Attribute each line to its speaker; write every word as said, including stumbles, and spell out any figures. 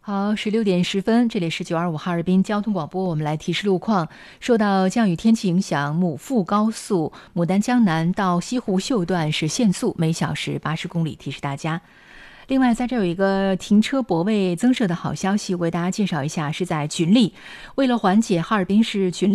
Speaker 1: 好，十六点十分，这里是九二五哈尔滨交通广播，我们来提示路况。受到降雨天气影响，母富高速牡丹江南到西湖秀段是限速每小时八十公里，提示大家。另外，在这有一个停车泊位增设的好消息，为大家介绍一下，是在群力。为了缓解哈尔滨市群力